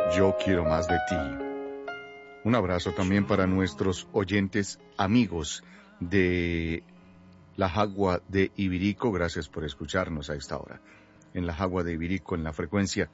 Yo quiero más de ti. Un abrazo también para nuestros oyentes amigos de la Jagua de Ibirico. Gracias por escucharnos a esta hora. En la Jagua de Ibirico, en la frecuencia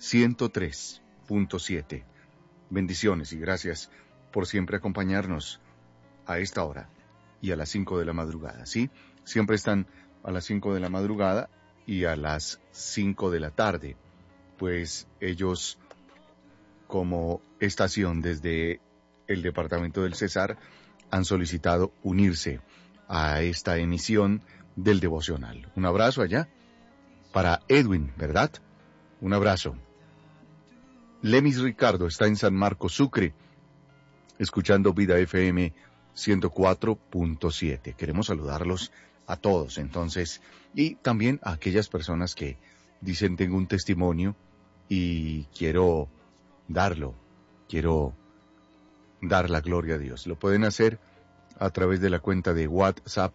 103.7. Bendiciones y gracias por siempre acompañarnos a esta hora y a las 5 de la madrugada, ¿sí? Siempre están a las 5 de la madrugada y a las 5 de la tarde, pues ellos, como estación desde el departamento del Cesar, han solicitado unirse a esta emisión del devocional. Un abrazo allá para Edwin, ¿verdad? Un abrazo. Lemis Ricardo está en San Marcos, Sucre, escuchando Vida FM 104.7. Queremos saludarlos a todos, entonces, y también a aquellas personas que dicen tengo un testimonio y quiero dar la gloria a Dios. Lo pueden hacer a través de la cuenta de WhatsApp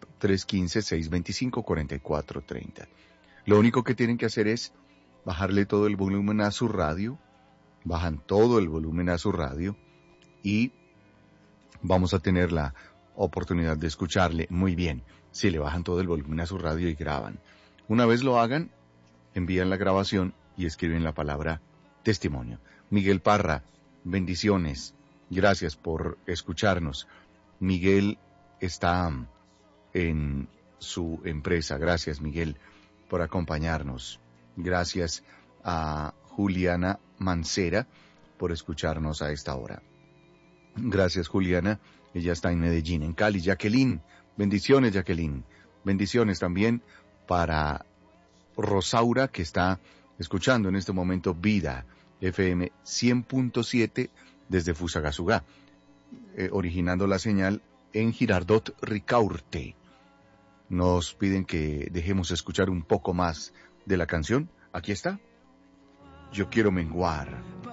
315-625-4430. Lo único que tienen que hacer es bajarle todo el volumen a su radio, bajan todo el volumen a su radio y vamos a tener la oportunidad de escucharle muy bien. Si le bajan todo el volumen a su radio y graban. Una vez lo hagan, envían la grabación y escriben la palabra testimonio. Miguel Parra, bendiciones. Gracias por escucharnos. Miguel está en su empresa. Gracias, Miguel, por acompañarnos. Gracias a Juliana Mancera por escucharnos a esta hora. Gracias, Juliana. Ella está en Medellín, en Cali. Jacqueline, bendiciones, Jacqueline. Bendiciones también para Rosaura, que está escuchando en este momento Vida FM 100.7 desde Fusagasugá, originando la señal en Girardot Ricaurte. Nos piden que dejemos escuchar un poco más de la canción. Aquí está. Yo quiero menguar